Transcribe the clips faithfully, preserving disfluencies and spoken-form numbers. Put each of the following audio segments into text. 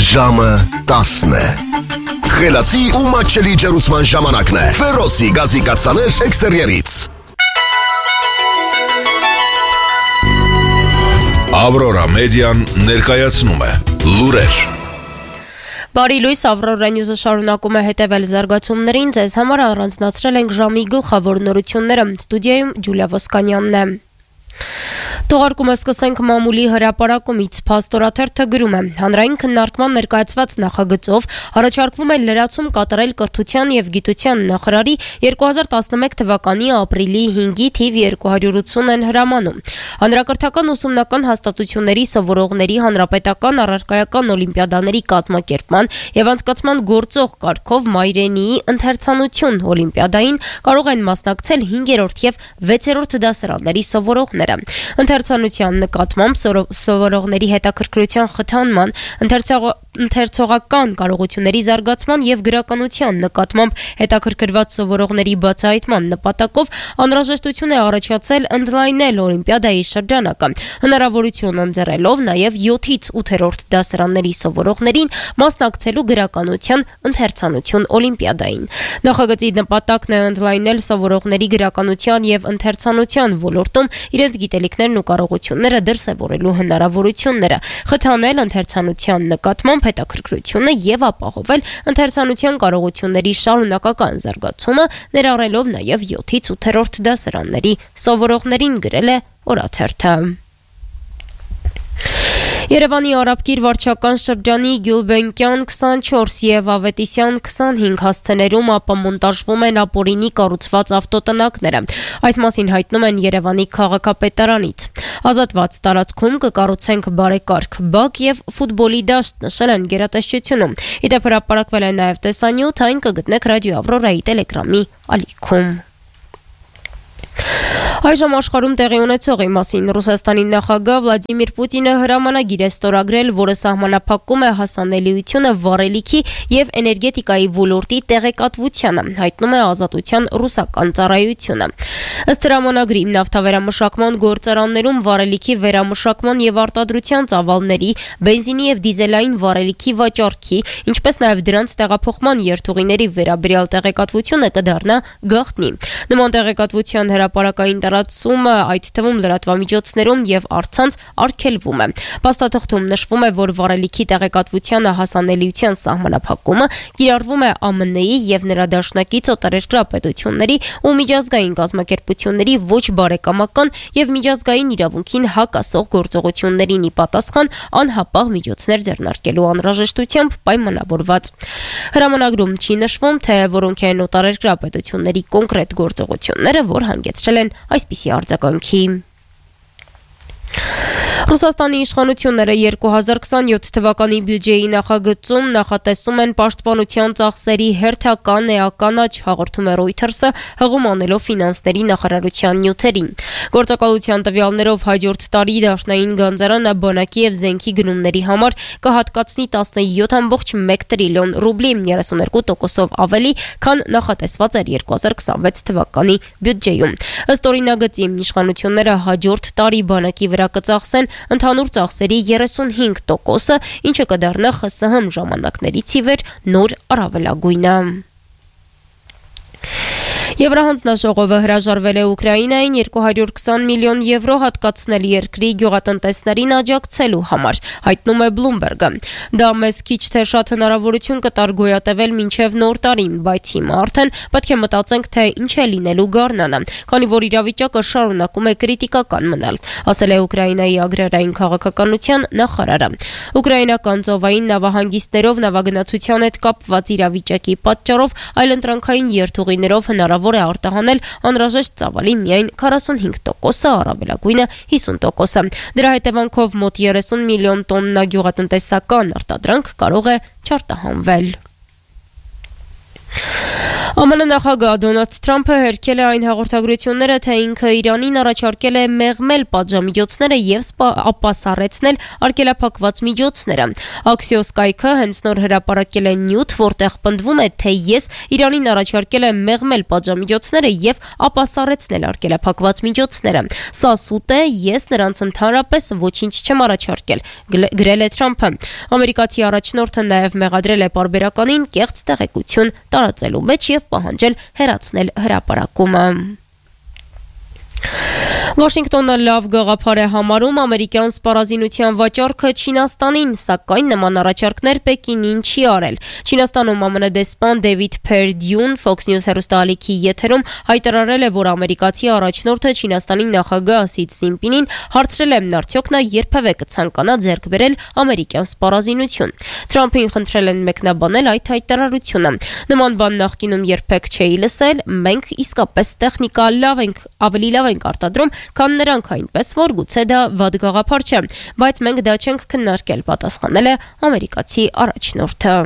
Ժամը տասն է։ Խելացի ու մատչելի ջերուցման ժամանակն է։ Ֆերոսի գազի կաթսաներ էքստերիերից։ Ավրորա մեդիան ներկայացնում է լուրեր։ Բարի լույս, Ավրորա Նյուզը շարունակում է հետևել զարգացումներին, ձեզ համար առանձնացրել ենք ժամի գլխավոր նորությունները, ստուդիայում Ջուլիա Ոսկանյանն է։ Թողարկումը սկսենք մամուլի հրապարակումից, Փաստորաթերթը գրում է. հանրային քննարկման ներկայացված նախագծով առաջարկվում է լրացում կատարել կրթության և գիտության նախարարի երկու հազար տասնմեկ թվականի ապրիլի հինգի թիվ երկու հարյուր ութսուն են հրամանում։ Հանրակրթական ուսումնական հաստատությունների սովորողների հանրապետական առարկայական օլիմպիադաների կազմակերպման և անցկացման գործող կարգով մայրենիի ընթերցանություն օլիմպիադային կարող են մասնակցել հինգերորդ և վեցերորդ դասարանների սովորողները։ Ընթերցանության նկատմամբ սովորողների հետաքրքրության խթանման, ընթերցողական կարողությունների զարգացման և գրականության նկատմամբ հետաքրքրված սովորողների բացահայտման նպատակով անհրաժեշտություն է առաջացել ընդլայնել օլիմպիադայի շրջանակը, հնարավորություն ընձեռելով նաև յոթից ութերորդ դասարանների սովորողներին մասնակցելու գրականության ընթերցանություն օլիմպիադային։ Նախագծի նպատակն է ընդլայնել սովորողների գրականության և ընթերցանության ոլորտում իրենց գիտելիքներն ու կարողությունները դրսևորելու հնարավորությունները, խթանել ընթերցանության նկատմամբ հետաքրքրությունը և ապահովել ընթերցանության կարողությունների շարունակական զարգացումը, ներառելով նաև յոթից ութերորդ դասարանների սովորողներին, գրել է օրաթերթը։ Երևանի Արաբկիր վարչական շրջանի Գյուլբենկյան քսանչորս և Ավետիսյան քսանհինգ հասցեներում ապամոնտաժվում են ապօրինի կառուցված ավտոտնակները։ Այս մասին հայտնում են Երևանի քաղաքապետարանից։ Ազատված տարածքում կկառուցենք բարեկարգ բակ և ֆուտբոլի դաշտ, նշել են գերատեսչությունում։ Իդեպ հրապարակվել է նաև տեսանյութ, այն կգտնեք Ռադիո Ավրորայի տելեգրամի ալիքում։ Այժմ աշխարհում տեղի ունեցողի մասին Ռուսաստանի նախագահ Վլադիմիր Պուտինը հրամանագիր է ստորագրել, որը սահմանափակում է հասանելիությունը վառելիքի և էներգետիկայի ոլորտի տեղեկատվությանը, հայտնում է Ազատության ռուսական ծառայությունը։ Ըստ հրամանագրի, նավթավերամշակման գործարաններում վառելիքի վերամշակման և արտադրության ծավալների, բենզինի և դիզելային վառելիքի վաճառքի, ինչպես նաև դրանց տեղափոխման երթուղիների վերաբերյալ տեղեկատվությունը կդառնա գաղտնի։ Նման տեղեկատվության հրապարակային տարածումը, այդ թվում լրատվամիջոցներում և առցանց, արգելվում է։ Փաստաթղթում նշվում է, որ վառելիքի տեղեկատվությանը հասանելիության սահմանափակումը կիրառվում է ԱՄՆ-ի և նրա դաշնակից օտարերկրյա պետությունների ու միջազգային կազմակերպությունների ոչ բարեկամական և միջազգային իրավունքին հակասող գործողություններին ի պատասխան անհապաղ միջոցներ ձեռնարկելու անհրաժեշտությամբ պայմանավորված։ Հրամանագրում չի նշվում, թե որոնք են օտարերկրյա պետությունների կոնկրետ գործողությունները, որ հանգեցրել են այսպիսի արձագանքի։ Ռուսաստանի իշխանությունները երկու հազար քսանյոթ թվականի բյուջեի նախագծում նախատեսում են պաշտպանության ծախսերի հերթական էական աճ, հաղորդում է Reuters-ը, հղում անելով ֆինանսների նախարարության նյութերին։ Գործակալության տվյալներով հաջորդ տարի դաշնային գանձարանը բանակի և զենքի գնումների համար կհատկացնի տասնյոթ ամբողջ մեկ տրիլիոն ռուբլի, երեսունյոթ տոկոսով ավելի, քան նախատեսված էր երկու հազար քսանվեց թվականի բյուջեում։ Ըստ օրինագծի, իշխանությունները հաջորդ տարի բանակի վրա կծախսեն ընդհանուր ծախսերի երեսունհինգ տոկոսը, ինչը կդառնա ԽՍՀՄ ժամանակներից ի վեր նոր առավելագույնը։ Եվրահանձնաժողովը հրաժարվել է Ուկրաինային երկու հարյուր քսան միլիոն եվրո հատկացնել երկրի գյուղատնտեսներին աջակցելու համար, հայտնում է Bloomberg-ը։ Դա մեզ քիչ թե շատ հնարավորություն կտար գոյատևել մինչև նոր տարին, բայց հիմա արդեն պետք է մտածենք, թե ինչ է լինելու գարնանը, քանի որ իրավիճակը շարունակում է կրիտիկական մնալ, ասել է Ուկրաինայի ագրարային քաղաքականության նախարարը։ Ուկրաինական ծովային նավահանգիստներով նավագնացության հետ կապված իրավիճակի պատճառով այլընտրանքային երթուղիներով հնարավոր է արտահանել անհրաժեշտ ծավալի միայն քառասունհինգ տոկոսը, առավելագույնը հիսուն տոկոսը։ Դրա հետևանքով մոտ երեսուն միլիոն տոննա գյուղատնտեսական արտադրանք կարող է չարտահանվել։ Ամենը նախագահ Դոնալդ Թրամփը հերքել է այն հաղորդագրությունները, թե ինքը Իրանին առաջարկել է մեղմել պատժամիջոցները եւ ապա սառեցնել արգելափակված միջոցները։ Axios կայքը հենց նոր հրապարակել է նյութ, որտեղ պնդվում է, թե ես Իրանին առաջարկել եմ մեղմել պատժամիջոցները եւ ապա սառեցնել արգելափակված միջոցները։ Սա սուտ է, ես նրանց ընդհանրապես ոչինչ չեմ առաջարկել, գրել է Թրամփը։ Ամերիկացի առաջնորդը նաեւ մեղադրել է պարբերականին կեղծ տեղեկություն տարածելու մեջ եւ պահանջել հեռացնել հրապարակումը։ Վաշինգտոնը լավ գաղափար է համարում ամերիկյան սպառազինության վաճառքը Չինաստանին, սակայն նման առաջարկներ Պեկինին չի արել։ Չինաստանում ԱՄՆ դեսպան Դեվիդ Փերդյուն Fox News հեռուստաալիքի եթերում հայտարարել է, որ ամերիկացի առաջնորդը Չինաստանի նախագահ Սի Ցզինպինին հարցրել է, արդյոք նա երբևէ կցանկանա ձեռք բերել ամերիկյան սպառազինություն։ Թրամփին խնդրել են մեկնաբանել այդ հայտարարությունը։ Նման բան նախկինում երբեք չէի լսել, մենք իսկապես տեխնիկա լավ ենք, ավելի լավ ենք արտադրում, քան նրանք, այնպես որ գուցե դա վատ գաղափար չէ, բայց մենք դա չենք քննարկել, պատասխանել է ամերիկացի առաջնորդը։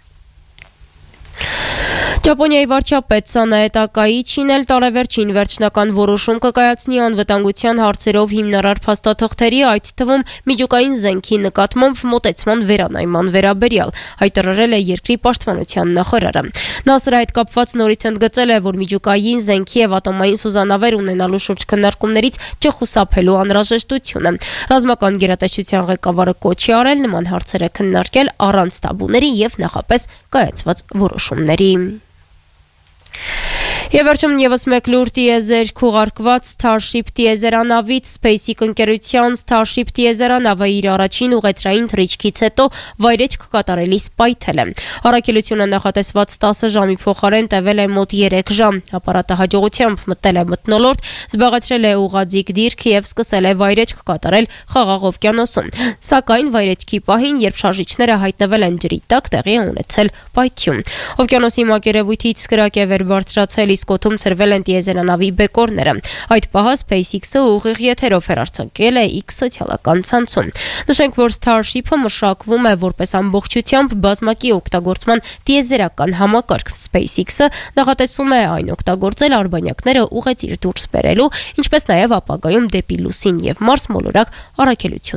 Ճապոնիայի վարչապետ Սանաե Տակայիչին էլ տարեվերջին վերջնական որոշում կկայացնի անվտանգության հարցերով հիմնարար փաստաթղթերի, այդ թվում միջուկային զենքի նկատմամբ մոտեցման վերանայման վերաբերյալ, հայտարարել է երկրի պաշտպանության նախարարը։ Նա սրա հետ կապված նորից ընդգծել է, որ միջուկային զենքի եւ ատոմային սուզանավեր ունենալու շուրջ քննարկումներից չխուսափելու անհրաժեշտությունը։ Ռազմական գերատեսչության ղեկավարը կոչ է արել նման հարցերը քննարկել առանց տաբուների եւ նախապես կայացված որոշումների։ Եվ վերջում եւս մեկ լուր տիեզեր քուղարկված Starship տիեզերանավից SpaceX ընկերության Starship տիեզերանավը իր առաջին ուղեծրային թռիչքից հետո վայրէջք կատարելիս պայթել է։ Առաքելությունը նախատեսված տասը ժամի փոխարեն տևել է մոտ երեք ժամ։ Ապարատը հաջողությամբ մտել է մթնոլորտ, զբաղեցրել է ուղղաձիգ դիրք եւ սկսել է վայրէջք կատարել Խաղաղ օվկիանոսում։ Սակայն վայրէջքի պահին, երբ շարժիչները հայտնվել են ջրի տակ, տեղի է ունեցել պայթյուն։ Օվկիանոսի մակերևույթից կրակ է վեր բարձրացել, իսկ օդում ցրվել են տիեզերանավի բեկորները։ Այդ պահը SpaceX-ը ուղիղ եթերով հեռարձակել է X սոցիալական ցանցում։ Նշենք, որ Starship-ը մշակվում է որպես ամբողջությամբ բազմակի օգտագործման տիեզերական համակարգ։ SpaceX-ը նախատեսում է այն օգտագործել արբանյակները ուղեծիր դուրս բերելու, ինչպես նաև ապագայում դեպի լուսին եւ Մարս մոլորակ առաքելություններ